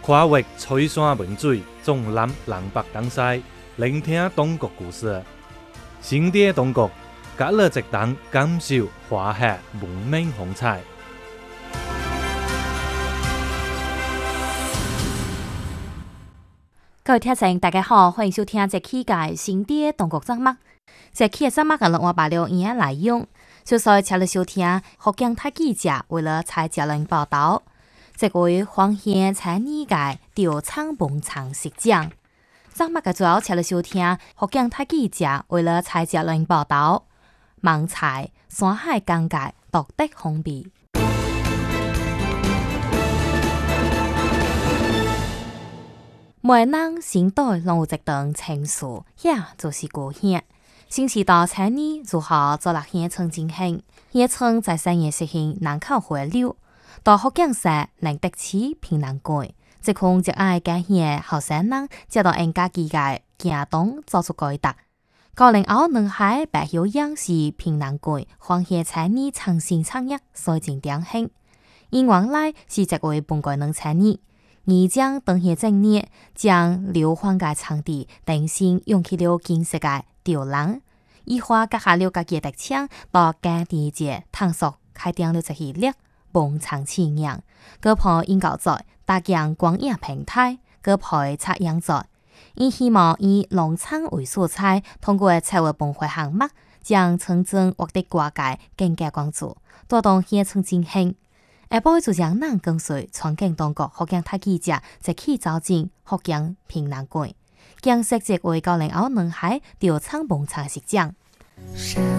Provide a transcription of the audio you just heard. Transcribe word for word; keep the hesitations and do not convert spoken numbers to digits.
跨越吹山问水，纵览南北东西，聆听中国故事。新的中国，隔了一档感受华夏文明风采。 各位听众，大家好，欢迎收听这期嘅新的中国节目。这期嘅节目嘅内容把了以下内容，就在请你收听福建台记者为了采节人报道。这位黄县产业嘅调厂农场实奖。节目嘅主要请你收听福建台记者为了采节人报道。盲菜山海港界独特风味。每人心底拢有一段情愫，也就是故乡。新时代青年如何做落乡村进行？乡村在产业实行人口回流，到福建省能得起平南街，即款热爱家乡後生人，接到人家己嘅行動做出改革。高齡後兩海白曉陽是平南街黃縣青年創新產業所進典型。因原來是一位本街兩青年。而將當下正業將流芳嘅場地定性用起了建設嘅調廊，以化結合了家己嘅特長，到家地節探索開展了一系列農場試驗，個配研究在搭建廣野平台，個配測驗在，伊希望以農場為素材，通過策劃本會項目，將村鎮獲得各界更加關注，帶動鄉村振興。下晡就將人跟隨傳景當國福建台記者一起走進福建平南街，見識這位高齡後男孩調廠農場實獎。